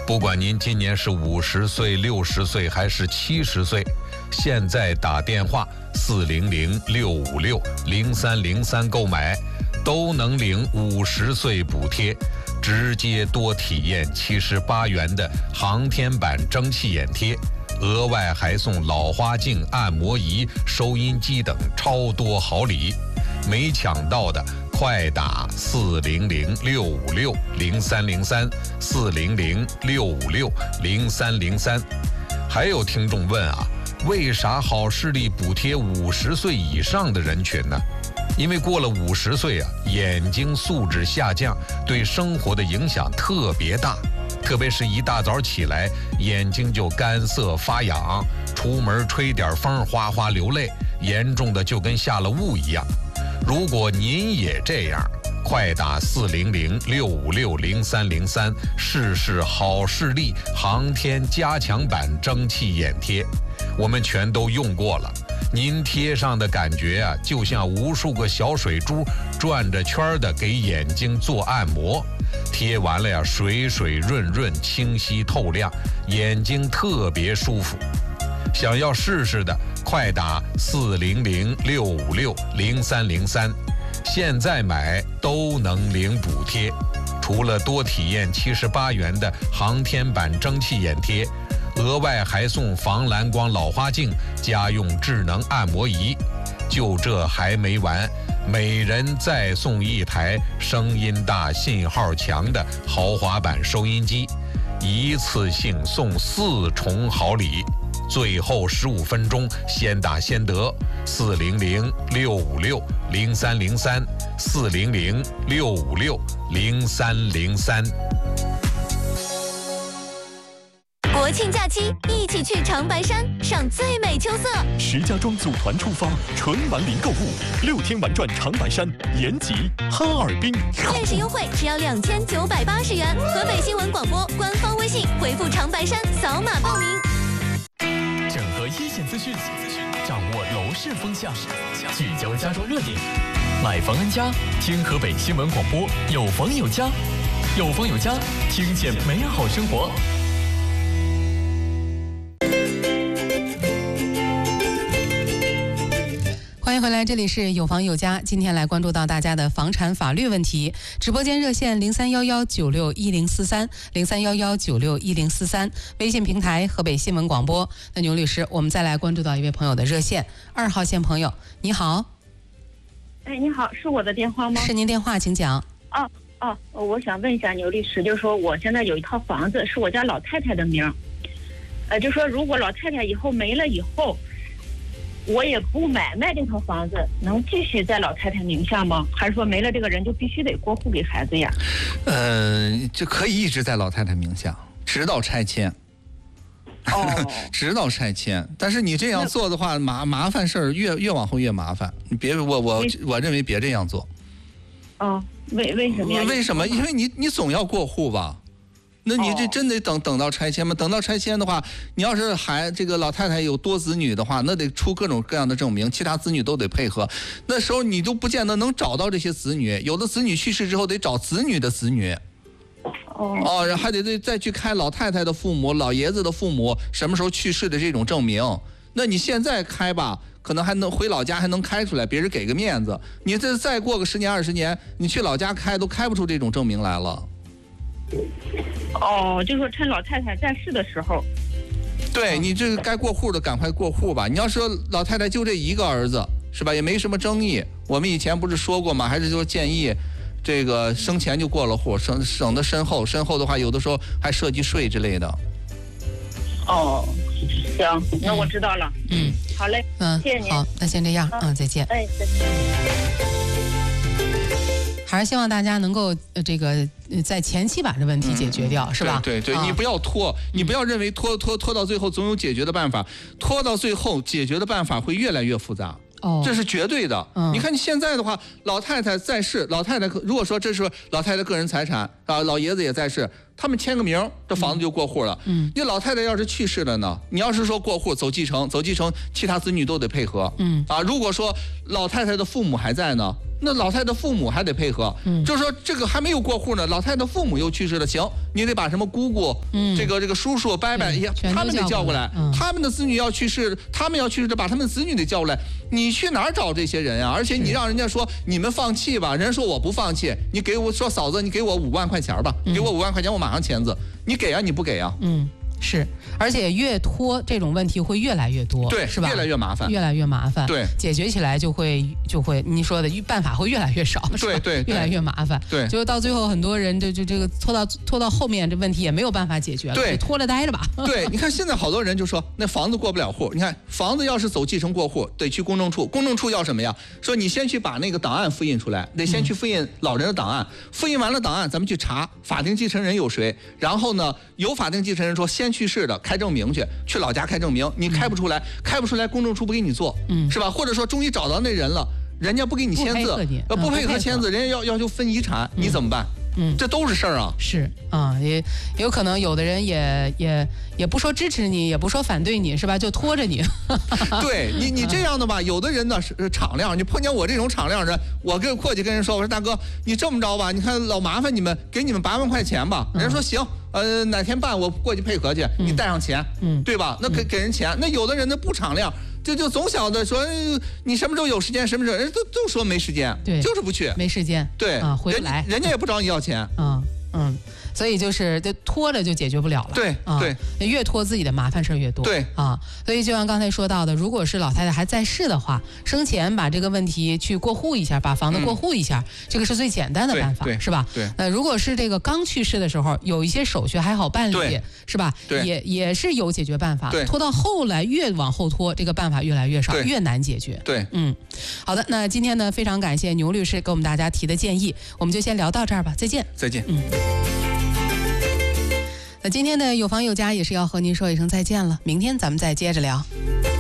不管您今年是50岁、60岁还是70岁，现在打电话400-656-0303购买，都能领50岁补贴，直接多体验78元的航天版蒸汽眼贴，额外还送老花镜、按摩仪、收音机等超多好礼。没抢到的快打400-656-0303，400-656-0303。还有听众问啊，为啥好视力补贴50岁以上的人群呢？因为过了50岁啊，眼睛素质下降，对生活的影响特别大，特别是一大早起来，眼睛就干涩发痒，出门吹点风哗哗流泪，严重的就跟下了雾一样。如果您也这样，快打400-656-0303，试试好视力航天加强版蒸汽眼贴，我们全都用过了。您贴上的感觉啊，就像无数个小水珠转着圈的给眼睛做按摩。贴完了呀，水水润润，清晰透亮，眼睛特别舒服。想要试试的，快打400-656-0303，现在买都能领补贴。除了多体验78元的航天版蒸汽眼贴，额外还送防蓝光老花镜、家用智能按摩仪。就这还没完，每人再送一台声音大、信号强的豪华版收音机，一次性送4重好礼。最后15分钟先打先得，400-656-0303，400-656-0303。 国庆假期，一起去长白山赏最美秋色。 石家庄组团出发，纯玩林购物，6天玩转长白山、延吉、哈尔滨。 限时优惠只要2980元。河北新闻广播官方微信回复长白山扫码报名。 整合一线资讯，掌握楼市风向，聚焦家装热点。买房安家，听河北新闻广播，有房有家，有房有家，听见美好生活。 欢迎回来，这里是有房有家。今天来关注到大家的房产法律问题。直播间热线0311961043，0311961043，微信平台河北新闻广播。那牛律师，我们再来关注到一位朋友的热线，2号线朋友，你好。 哎，你好，是我的电话吗？ 是您电话，请讲。 我想问一下牛律师，就是说我现在有一套房子是我家老太太的名，就说如果老太太以后没了以后，我也不卖这套房子，能继续在老太太名下吗？还是说没了这个人就必须得过户给孩子呀？ 就可以一直在老太太名下，直到拆迁。直到拆迁。但是你这样做的话，麻烦事儿越往后越麻烦。你别我认为别这样做。 为什么呀？ 为什么？因为你总要过户吧。那你这真得等到拆迁吗？等到拆迁的话，你要是这个老太太有多子女的话，那得出各种各样的证明，其他子女都得配合。那时候你都不见得能找到这些子女，有的子女去世之后得找子女的子女。然后还得再去开老太太的父母、老爷子的父母什么时候去世的这种证明。那你现在开吧，可能还能回老家还能开出来，别人给个面子。你这再过个10年20年，你去老家开都开不出这种证明来了。 就说趁老太太在世的时候， 对，你这个该过户的赶快过户吧。你要说老太太就这一个儿子是吧，也没什么争议。我们以前不是说过吗？还是说建议这个生前就过了户，省得身后的话有的时候还涉及税之类的。 行，那我知道了。好嘞，谢谢您。 好，那先这样，再见。 再见。 还是希望大家能够在前期把这问题解决掉，是吧？ 对，你不要拖，你不要认为拖到最后总有解决的办法，拖到最后解决的办法会越来越复杂。这是绝对的。你看你现在的话，老太太在世，老太太如果说这是老太太个人财产啊，老爷子也在世，他们签个名，这房子就过户了。你老太太要是去世了呢，你要是说过户走继承，其他子女都得配合。如果说老太太的父母还在呢， 那老太太父母还得配合，就是说这个还没有过户呢，老太太父母又去世了，行，你得把什么姑姑、这个叔叔、伯伯，他们得叫过来，他们的子女要去世，他们要去世的，把他们的子女得叫过来。你去哪儿找这些人啊？而且你让人家说你们放弃吧，人家说我不放弃，你给我说嫂子，你给我5万块钱吧，给我5万块钱，我马上签字，你给啊，你不给啊？ 是，而且越拖这种问题会越来越多， 对， 是吧？ 越来越麻烦， 越来越麻烦， 对， 解决起来就会你说的办法会越来越少， 对， 越来越麻烦， 对， 就到最后很多人就这个拖到后面，这问题也没有办法解决了， 对， 拖着待着吧。 对，你看现在好多人就说那房子过不了户，你看房子要是走继承过户，得去公证处，公证处要什么呀？说你先去把那个档案复印出来，得先去复印老人的档案，复印完了档案，咱们去查法定继承人有谁，然后呢，有法定继承人说先去世的开证明去老家开证明，你开不出来，公证处不给你做，是吧？或者说终于找到那人了，人家不给你签字，不配合签字，人家要求分遗产，你怎么办？这都是事儿啊。 是啊，也有可能有的人也不说支持你，也不说反对你，是吧？就拖着你。 对你这样的吧，有的人呢是敞亮，你碰见我这种敞亮人，我过去跟人说，我说大哥，你这么着吧，你看老麻烦你们，给你们8万块钱吧。人家说行，哪天办我过去配合去，你带上钱，对吧？那给人钱，那有的人呢不敞亮。就总想着说你什么时候有时间，什么时候人都说没时间， 对， 就是不去， 没时间， 对啊，回不来， 人家也不找你要钱， 所以就是这拖着就解决不了了， 对对，越拖自己的麻烦事越多， 对啊，所以就像刚才说到的，如果是老太太还在世的话，生前把这个问题去过户一下，把房子过户一下，这个是最简单的办法，是吧？ 对。 如果是这个刚去世的时候，有一些手续还好办理，是吧？ 对， 也是有解决办法， 对， 拖到后来越往后拖，这个办法越来越少，越难解决。 对， 好的，那今天呢，非常感谢牛律师给我们大家提的建议，我们就先聊到这儿吧，再见。 再见。 那今天的有房有家也是要和您说一声再见了，明天咱们再接着聊。